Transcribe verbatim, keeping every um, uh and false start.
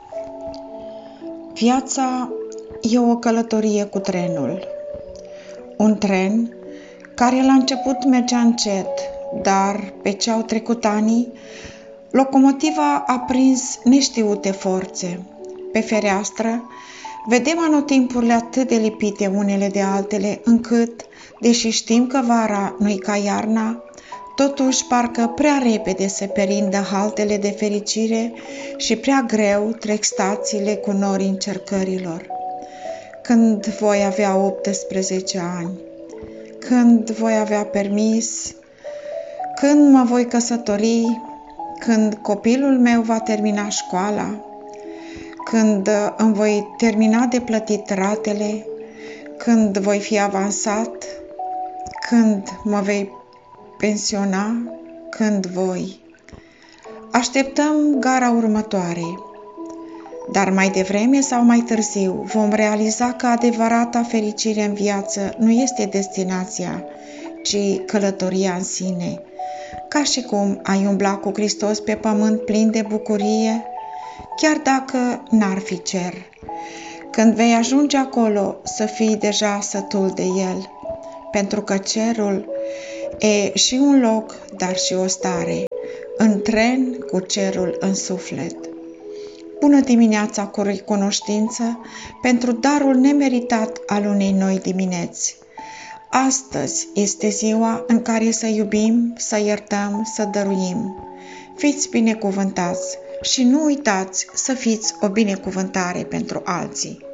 Viața e o călătorie cu trenul. Un tren care la început mergea încet, dar pe ce au trecut ani, locomotiva a prins neștiute forțe. Pe fereastră vedem anotimpurile atât de lipite unele de altele, încât, deși știm că vara nu-i ca iarna, totuși parcă prea repede se perindă haltele de fericire și prea greu trec stațiile cu norii încercărilor. Când voi avea optsprezece ani? Când voi avea permis? Când mă voi căsători? Când copilul meu va termina școala? Când îmi voi termina de plătit ratele? Când voi fi avansat? Când mă vei pensiona? Când voi? Așteptăm gara următoare. Dar mai devreme sau mai târziu vom realiza că adevărata fericire în viață nu este destinația, ci călătoria în sine. Ca și cum ai umbla cu Hristos pe pământ plin de bucurie, chiar dacă n-ar fi cer. Când vei ajunge acolo, să fii deja sătul de el, pentru că cerul e și un loc, dar și o stare, în tren cu cerul în suflet. Bună dimineața cu recunoștință pentru darul nemeritat al unei noi dimineți. Astăzi este ziua în care să iubim, să iertăm, să dăruim. Fiți binecuvântați și nu uitați să fiți o binecuvântare pentru alții.